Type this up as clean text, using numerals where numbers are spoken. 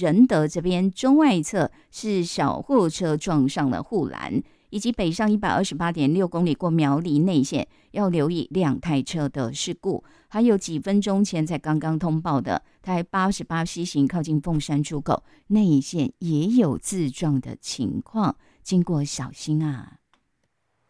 仁德这边中外侧是小货车撞上了护栏，以及北上 128.6 公里过苗栗内线要留意2台车的事故，还有几分钟前才刚刚通报的台88西行靠近凤山出口内线也有自撞的情况，经过小心啊。